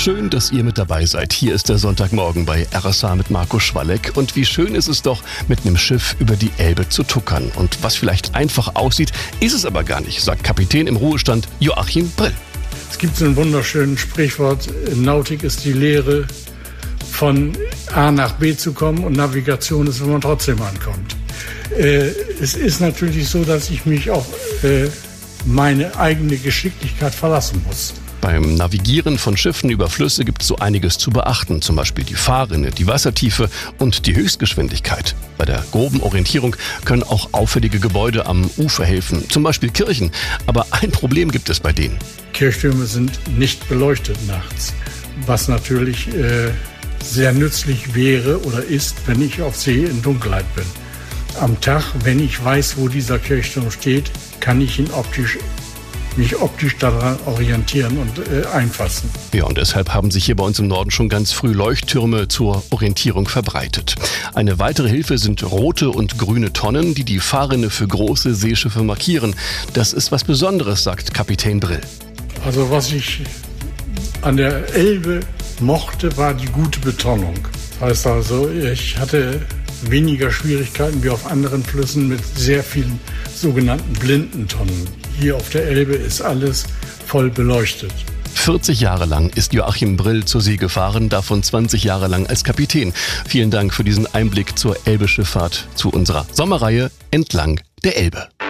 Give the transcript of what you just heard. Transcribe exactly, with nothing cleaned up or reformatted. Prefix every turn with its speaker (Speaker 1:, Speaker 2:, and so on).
Speaker 1: Schön, dass ihr mit dabei seid. Hier ist der Sonntagmorgen bei R S H mit Marco Schwalleck. Und wie schön ist es doch, mit einem Schiff über die Elbe zu tuckern. Und was vielleicht einfach aussieht, ist es aber gar nicht, sagt Kapitän im Ruhestand Joachim Brill.
Speaker 2: Es gibt so ein wunderschönes Sprichwort, Nautik ist die Lehre, von A nach B zu kommen, und Navigation ist, wenn man trotzdem ankommt. Äh, es ist natürlich so, dass ich mich auf äh, meine eigene Geschicklichkeit verlassen muss.
Speaker 1: Beim Navigieren von Schiffen über Flüsse gibt es so einiges zu beachten, zum Beispiel die Fahrrinne, die Wassertiefe und die Höchstgeschwindigkeit. Bei der groben Orientierung können auch auffällige Gebäude am Ufer helfen, zum Beispiel Kirchen. Aber ein Problem gibt es bei denen.
Speaker 2: Kirchtürme sind nicht beleuchtet nachts, was natürlich äh, sehr nützlich wäre oder ist, wenn ich auf See in Dunkelheit bin. Am Tag, wenn ich weiß, wo dieser Kirchturm steht, kann ich ihn optisch mich optisch daran orientieren und äh, einfassen.
Speaker 1: Ja, und deshalb haben sich hier bei uns im Norden schon ganz früh Leuchttürme zur Orientierung verbreitet. Eine weitere Hilfe sind rote und grüne Tonnen, die die Fahrrinne für große Seeschiffe markieren. Das ist was Besonderes, sagt Kapitän Brill.
Speaker 2: Also was ich an der Elbe mochte, war die gute Betonung. Das heißt also, ich hatte weniger Schwierigkeiten wie auf anderen Flüssen mit sehr vielen sogenannten blinden Tonnen. Hier auf der Elbe ist alles voll beleuchtet.
Speaker 1: vierzig Jahre lang ist Joachim Brill zur See gefahren, davon zwanzig Jahre lang als Kapitän. Vielen Dank für diesen Einblick zur Elbe-Schifffahrt, zu unserer Sommerreihe Entlang der Elbe.